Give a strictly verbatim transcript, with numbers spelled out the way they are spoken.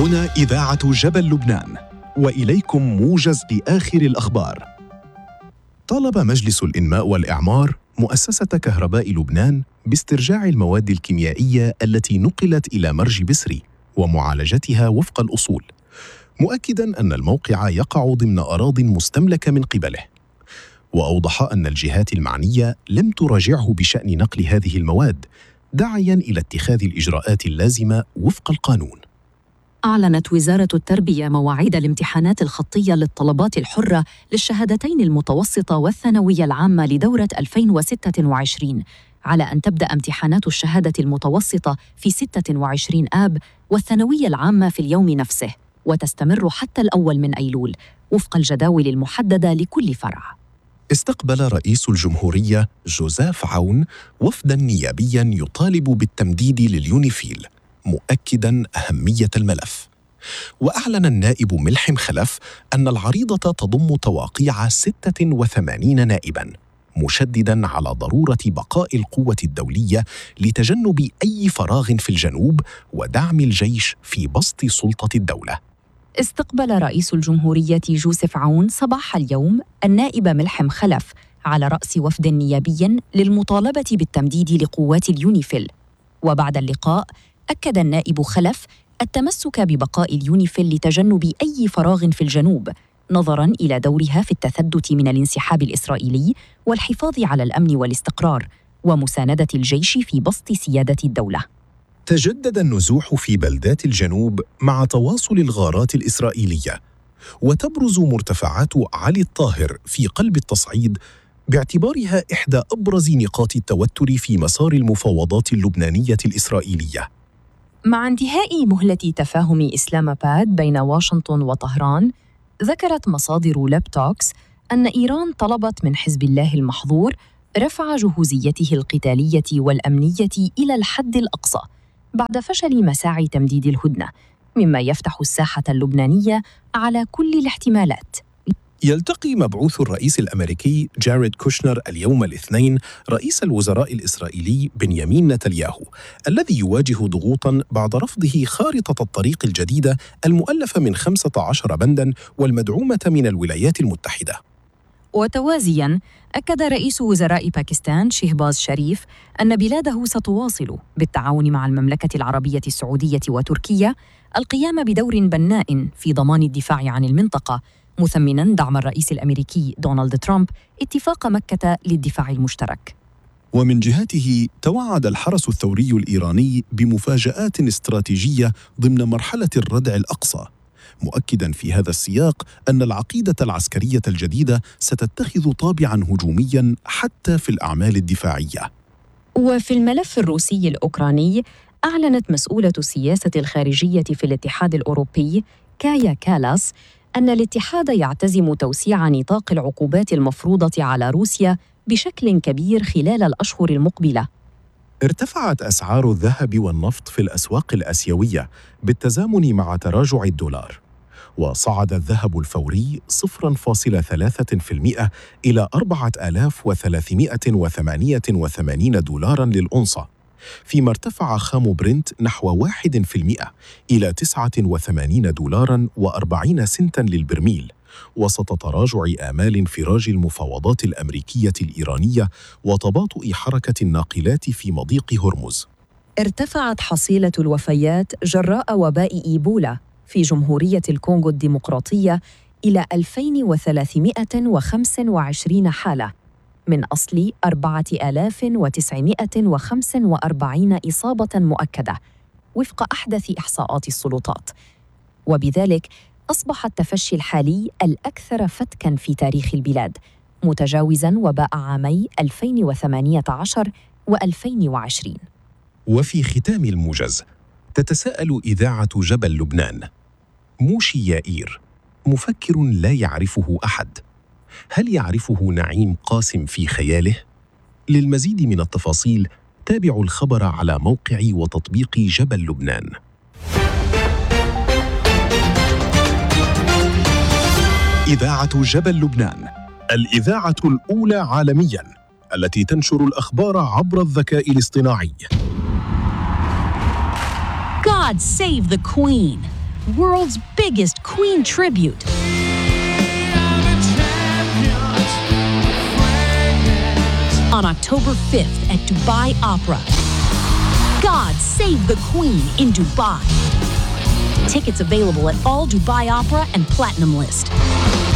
هنا إذاعة جبل لبنان، وإليكم موجز لآخر الأخبار. طالب مجلس الإنماء والإعمار مؤسسة كهرباء لبنان باسترجاع المواد الكيميائية التي نقلت إلى مرج بسري ومعالجتها وفق الأصول، مؤكداً أن الموقع يقع ضمن أراضٍ مستملكة من قبله. وأوضح أن الجهات المعنية لم تراجعه بشأن نقل هذه المواد، داعياً إلى اتخاذ الإجراءات اللازمة وفق القانون. أعلنت وزارة التربية مواعيد الامتحانات الخطية للطلبات الحرة للشهادتين المتوسطة والثانوية العامة لدورة ألفين وستة وعشرين، على أن تبدأ امتحانات الشهادة المتوسطة في ستة وعشرين آب والثانوية العامة في اليوم نفسه، وتستمر حتى الأول من أيلول وفق الجداول المحددة لكل فرع. استقبل رئيس الجمهورية جوزيف عون وفداً نيابياً يطالب بالتمديد لليونيفيل، مؤكداً أهمية الملف. وأعلن النائب ملحم خلف أن العريضة تضم تواقيع ستة وثمانين نائباً، مشدداً على ضرورة بقاء القوة الدولية لتجنب أي فراغ في الجنوب ودعم الجيش في بسط سلطة الدولة. استقبل رئيس الجمهورية جوزيف عون صباح اليوم النائب ملحم خلف على رأس وفد نيابي للمطالبة بالتمديد لقوات اليونيفيل. وبعد اللقاء أكد النائب خلف التمسك ببقاء اليونيفيل لتجنب أي فراغ في الجنوب، نظراً إلى دورها في التثبت من الانسحاب الإسرائيلي والحفاظ على الأمن والاستقرار ومساندة الجيش في بسط سيادة الدولة. تجدد النزوح في بلدات الجنوب مع تواصل الغارات الإسرائيلية، وتبرز مرتفعات علي الطاهر في قلب التصعيد باعتبارها إحدى أبرز نقاط التوتر في مسار المفاوضات اللبنانية الإسرائيلية. مع انتهاء مهلة تفاهم إسلام آباد بين واشنطن وطهران، ذكرت مصادر لابتوكس أن إيران طلبت من حزب الله المحظور رفع جهوزيته القتالية والأمنية إلى الحد الأقصى بعد فشل مساعي تمديد الهدنة، مما يفتح الساحة اللبنانية على كل الاحتمالات. يلتقي مبعوث الرئيس الأمريكي جاريد كوشنر اليوم الاثنين رئيس الوزراء الإسرائيلي بنيامين نتنياهو، الذي يواجه ضغوطاً بعد رفضه خارطة الطريق الجديدة المؤلفة من خمسة عشر بنداً والمدعومة من الولايات المتحدة. وتوازياً، أكد رئيس وزراء باكستان شهباز شريف أن بلاده ستواصل بالتعاون مع المملكة العربية السعودية وتركيا القيام بدور بناء في ضمان الدفاع عن المنطقة، مثمناً دعم الرئيس الأمريكي دونالد ترامب اتفاق مكة للدفاع المشترك. ومن جهته توعد الحرس الثوري الإيراني بمفاجآت استراتيجية ضمن مرحلة الردع الأقصى، مؤكداً في هذا السياق أن العقيدة العسكرية الجديدة ستتخذ طابعاً هجومياً حتى في الأعمال الدفاعية. وفي الملف الروسي الأوكراني، أعلنت مسؤولة السياسة الخارجية في الاتحاد الأوروبي كايا كالاس أن الاتحاد يعتزم توسيع نطاق العقوبات المفروضة على روسيا بشكل كبير خلال الأشهر المقبلة. ارتفعت أسعار الذهب والنفط في الأسواق الآسيوية بالتزامن مع تراجع الدولار، وصعد الذهب الفوري صفر فاصلة ثلاثة بالمئة إلى أربعة آلاف وثلاثمائة وثمانية وثمانين دولاراً للأونصة، فيما ارتفع خام برنت نحو واحد بالمئة إلى تسعة وثمانين دولاراً وأربعين سنتاً للبرميل، وسط تراجع آمال انفراج المفاوضات الأمريكية الإيرانية وتباطؤ حركة الناقلات في مضيق هرمز. ارتفعت حصيلة الوفيات جراء وباء إيبولا في جمهورية الكونغو الديمقراطية إلى ألفين وثلاثمائة وخمسة وعشرين حالة، من أصل أربعة آلاف وتسعمائة وخمسة وأربعين إصابة مؤكدة وفق أحدث إحصاءات السلطات، وبذلك أصبح التفشي الحالي الأكثر فتكاً في تاريخ البلاد، متجاوزاً وباء عامي ألفين وثمانية عشر وألفين وعشرين. وفي ختام الموجز، تتساءل إذاعة جبل لبنان: موشي يائير مفكر لا يعرفه أحد، هل يعرفه نعيم قاسم في خياله؟ للمزيد من التفاصيل تابعوا الخبر على موقع وتطبيق جبل لبنان. إذاعة جبل لبنان، الإذاعة الأولى عالمياً التي تنشر الأخبار عبر الذكاء الاصطناعي. God save the Queen. world's biggest Queen tribute. On October fifth at Dubai Opera. God Save the Queen in Dubai. Tickets available at all Dubai Opera and Platinum List.